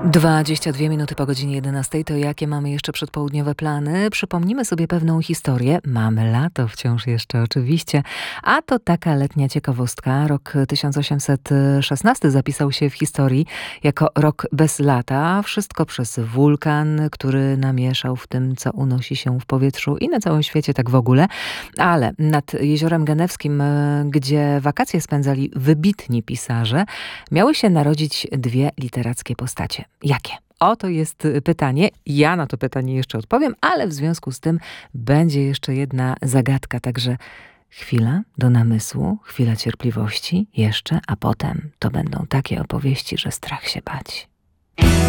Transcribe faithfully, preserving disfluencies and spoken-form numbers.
dwadzieścia dwie minuty po godzinie jedenastej. To jakie mamy jeszcze przedpołudniowe plany? Przypomnimy sobie pewną historię. Mamy lato wciąż jeszcze oczywiście. A to taka letnia ciekawostka. Rok tysiąc osiemset szesnasty zapisał się w historii jako rok bez lata. Wszystko przez wulkan, który namieszał w tym, co unosi się w powietrzu i na całym świecie tak w ogóle. Ale nad Jeziorem Genewskim, gdzie wakacje spędzali wybitni pisarze, miały się narodzić dwie literackie postacie. Jakie? Oto jest pytanie. Ja na to pytanie jeszcze odpowiem, ale w związku z tym będzie jeszcze jedna zagadka. Także chwila do namysłu, chwila cierpliwości jeszcze, a potem to będą takie opowieści, że strach się bać.